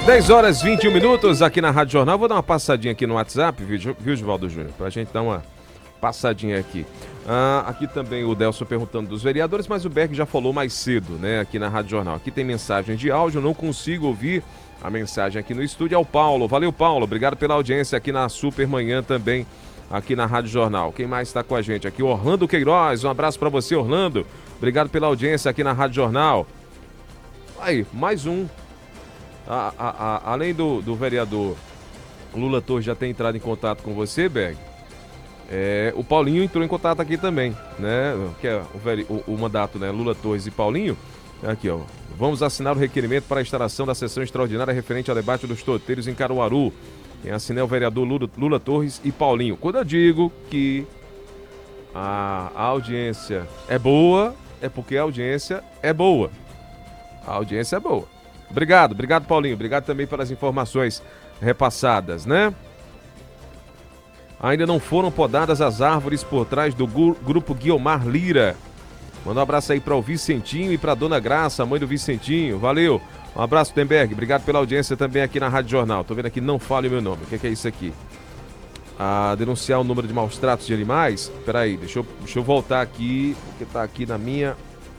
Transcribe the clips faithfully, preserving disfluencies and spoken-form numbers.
dez horas e vinte e um minutos aqui na Rádio Jornal. Vou dar uma passadinha aqui no WhatsApp, viu, viu Givaldo Júnior? Pra gente dar uma passadinha aqui. Ah, aqui também o Delson perguntando dos vereadores, mas o Berg já falou mais cedo, né, aqui na Rádio Jornal. Aqui tem mensagem de áudio, não consigo ouvir a mensagem aqui no estúdio. É o Paulo. Valeu, Paulo. Obrigado pela audiência aqui na Super Manhã também, aqui na Rádio Jornal. Quem mais está com a gente aqui? Orlando Queiroz. Um abraço para você, Orlando. Obrigado pela audiência aqui na Rádio Jornal. Aí, mais um. A, a, a, além do, do vereador Lula Torres já ter entrado em contato com você, Berg, é, o Paulinho entrou em contato aqui também, né? Que é o, veri, o, o mandato, né? Lula Torres e Paulinho. Aqui, ó. Vamos assinar o requerimento para a instalação da sessão extraordinária referente ao debate dos torteiros em Caruaru. Quem assinou é o vereador Lula, Lula Torres e Paulinho. Quando eu digo que a, a audiência é boa, é porque a audiência é boa. A audiência é boa. Obrigado, obrigado, Paulinho. Obrigado também pelas informações repassadas, né? Ainda não foram podadas as árvores por trás do grupo Guiomar Lira. Manda um abraço aí para o Vicentinho e para a Dona Graça, mãe do Vicentinho. Valeu. Um abraço, Temberg. Obrigado pela audiência também aqui na Rádio Jornal. Tô vendo aqui, não fale o meu nome. O que é, que é isso aqui? A denunciar o número de maus tratos de animais. Espera aí, deixa eu, deixa eu voltar aqui, porque tá aqui na minha...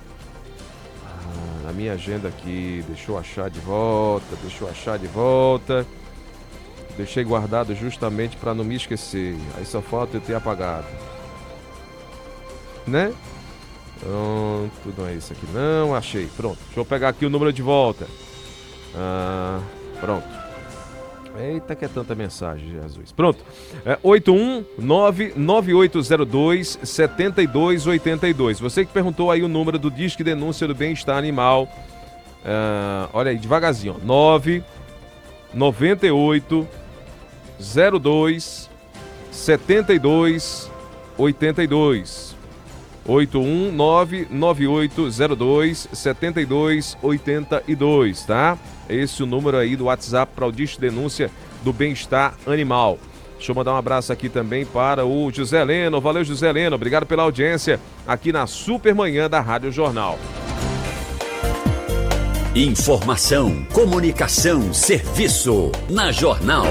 Na minha agenda aqui, deixa eu achar de volta, deixa eu achar de volta. Deixei guardado justamente para não me esquecer. Aí só falta eu ter apagado. Né? Pronto, não é isso aqui não, achei. Pronto, deixa eu pegar aqui o número de volta. Ah, pronto. Eita, que é tanta mensagem, Jesus. Pronto. É oito um nove nove oito zero dois sete dois oito dois. Você que perguntou aí o número do Disque Denúncia do Bem-Estar Animal. Ah, olha aí, devagarzinho. nove nove oito zero dois sete dois oito dois. oito um nove nove oito zero dois sete dois oito dois, tá? Esse é o número aí do WhatsApp para o Disque Denúncia do Bem-Estar Animal. Deixa eu mandar um abraço aqui também para o José Leno. Valeu, José Leno. Obrigado pela audiência aqui na Super Manhã da Rádio Jornal. Informação, comunicação, serviço na Jornal.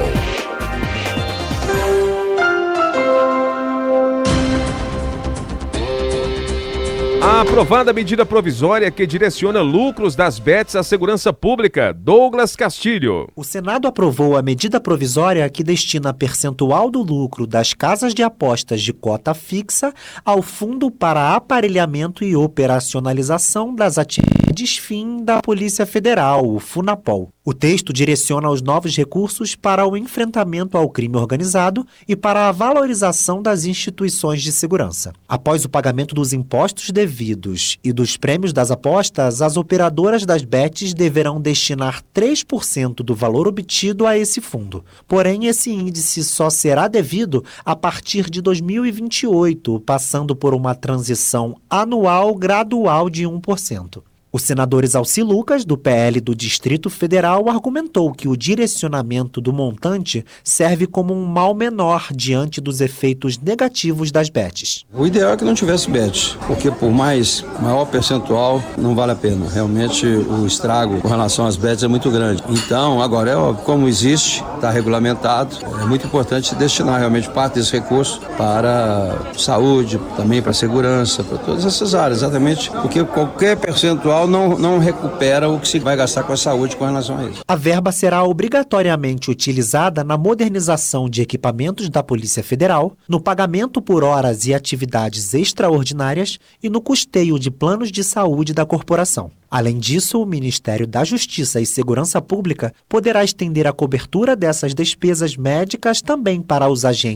A aprovada medida provisória que direciona lucros das bets à segurança pública. Douglas Castilho. O Senado aprovou a medida provisória que destina percentual do lucro das casas de apostas de cota fixa ao Fundo para Aparelhamento e Operacionalização das Atividades Fim da Polícia Federal, o FUNAPOL. O texto direciona os novos recursos para o enfrentamento ao crime organizado e para a valorização das instituições de segurança. Após o pagamento dos impostos devidos e dos prêmios das apostas, as operadoras das bets deverão destinar três por cento do valor obtido a esse fundo. Porém, esse índice só será devido a partir de dois mil e vinte e oito, passando por uma transição anual gradual de um por cento. O senador Exalci Lucas, do P L do Distrito Federal, argumentou que o direcionamento do montante serve como um mal menor diante dos efeitos negativos das bets. O ideal é que não tivesse bets, porque por mais maior percentual não vale a pena. Realmente o estrago com relação às bets é muito grande. Então, agora, é óbvio, como existe, está regulamentado, é muito importante destinar realmente parte desse recurso para saúde, também para segurança, para todas essas áreas, exatamente, porque qualquer percentual Não, não recupera o que se vai gastar com a saúde com relação a isso. A verba será obrigatoriamente utilizada na modernização de equipamentos da Polícia Federal, no pagamento por horas e atividades extraordinárias e no custeio de planos de saúde da corporação. Além disso, o Ministério da Justiça e Segurança Pública poderá estender a cobertura dessas despesas médicas também para os agentes